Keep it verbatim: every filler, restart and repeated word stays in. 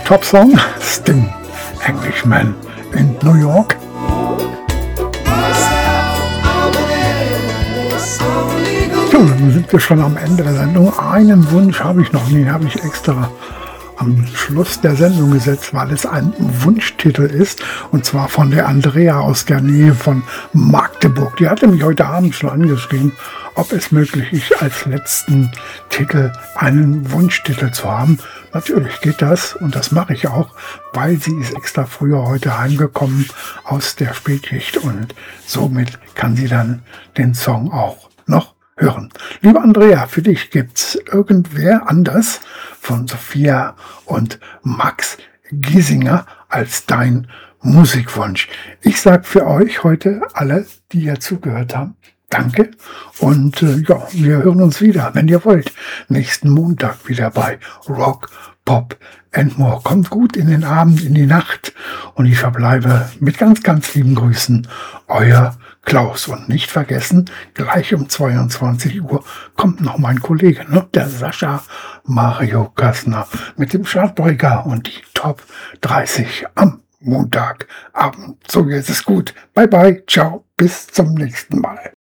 Top-Song, Sting, Englishman in New York. So, dann sind wir schon am Ende der Sendung. Einen Wunsch habe ich noch, den habe ich extra am Schluss der Sendung gesetzt, weil es ein Wunschtitel ist, und zwar von der Andrea aus der Nähe von Magdeburg. Die hatte mich heute Abend schon angeschrieben, ob es möglich ist, als letzten Titel einen Wunschtitel zu haben. Natürlich geht das, und das mache ich auch, weil sie ist extra früher heute heimgekommen aus der Spätschicht, und somit kann sie dann den Song auch noch hören. Liebe Andrea, für dich gibt's Irgendwer anders von Sophia und Max Giesinger als dein Musikwunsch. Ich sag für euch heute alle, die hier zugehört haben, danke, und äh, ja, wir hören uns wieder, wenn ihr wollt, nächsten Montag wieder bei Rock, Pop and More. Kommt gut in den Abend, in die Nacht, und ich verbleibe mit ganz, ganz lieben Grüßen, euer Klaus. Und nicht vergessen, gleich um zweiundzwanzig Uhr kommt noch mein Kollege, ne? Der Sascha Mario Kassner mit dem Chartbreaker und die Top dreißig am Montagabend. So, jetzt ist gut. Bye bye, ciao, bis zum nächsten Mal.